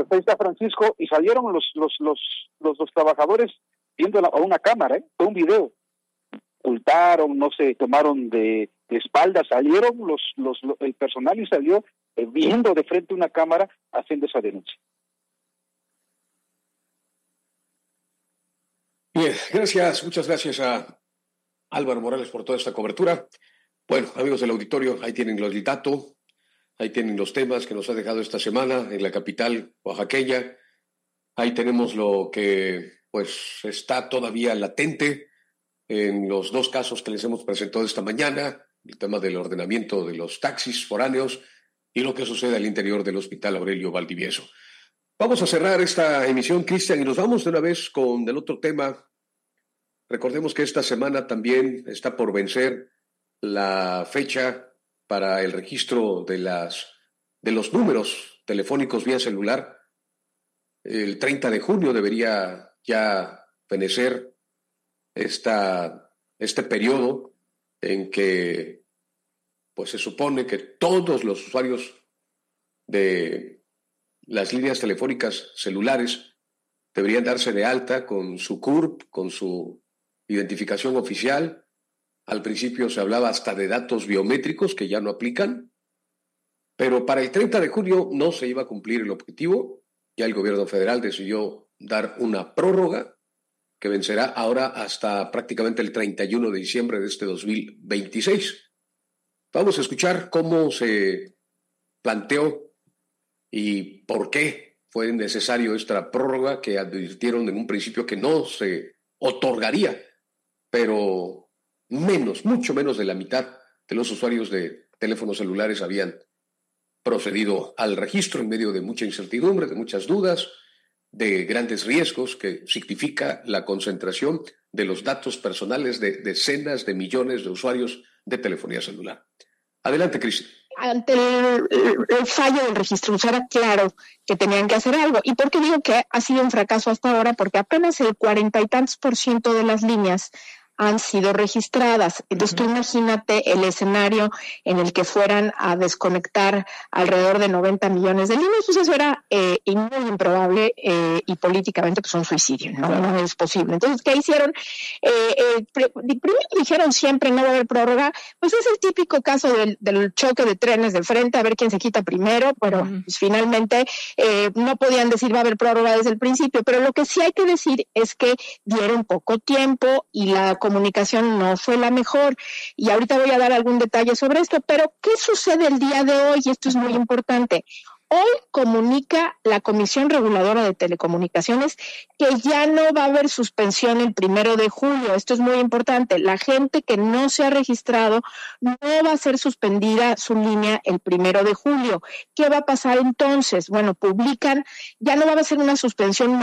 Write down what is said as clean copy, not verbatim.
ahí está Francisco, y salieron los trabajadores viendo a una cámara, fue un video. Ocultaron, no se tomaron de espaldas, salieron el personal y salió viendo de frente una cámara haciendo esa denuncia. Bien, muchas gracias a Álvaro Morales por toda esta cobertura. Bueno, amigos del auditorio, ahí tienen el dato, ahí tienen los temas que nos ha dejado esta semana en la capital oaxaqueña. Ahí tenemos lo que pues está todavía latente en los dos casos que les hemos presentado esta mañana, el tema del ordenamiento de los taxis foráneos y lo que sucede al interior del Hospital Aurelio Valdivieso. Vamos a cerrar esta emisión, Cristian, y nos vamos de una vez con el otro tema. Recordemos que esta semana también está por vencer la fecha para el registro de los números telefónicos vía celular. El 30 de junio debería ya fenecer este periodo en que pues se supone que todos los usuarios de las líneas telefónicas celulares deberían darse de alta con su CURP, con su identificación oficial. Al principio se hablaba hasta de datos biométricos que ya no aplican, pero para el 30 de junio no se iba a cumplir el objetivo. Ya el gobierno federal decidió dar una prórroga que vencerá ahora hasta prácticamente el 31 de diciembre de este 2026. Vamos a escuchar cómo se planteó y por qué fue necesario esta prórroga que advirtieron en un principio que no se otorgaría, pero mucho menos de la mitad de los usuarios de teléfonos celulares habían procedido al registro en medio de mucha incertidumbre, de muchas dudas, de grandes riesgos que significa la concentración de los datos personales de decenas de millones de usuarios de telefonía celular. Adelante, Cristian. Ante el fallo del registro, era claro que tenían que hacer algo. ¿Y por qué digo que ha sido un fracaso hasta ahora? Porque apenas el 40 y tantos % de las líneas han sido registradas. Entonces tú imagínate el escenario en el que fueran a desconectar alrededor de 90 millones de líneas, pues eso era muy improbable y políticamente pues un suicidio, no es posible. Entonces, ¿qué hicieron? Primero dijeron siempre no va a haber prórroga, pues es el típico caso del choque de trenes de frente, a ver quién se quita primero, pero pues finalmente no podían decir va a haber prórroga desde el principio, pero lo que sí hay que decir es que dieron poco tiempo y la comunicación no fue la mejor, y ahorita voy a dar algún detalle sobre esto, pero ¿qué sucede el día de hoy? Y esto es muy importante. Hoy comunica la Comisión Reguladora de Telecomunicaciones que ya no va a haber suspensión el 1 de julio. Esto es muy importante. La gente que no se ha registrado no va a ser suspendida su línea el 1 de julio. ¿Qué va a pasar entonces? Bueno, publican, ya no va a ser una suspensión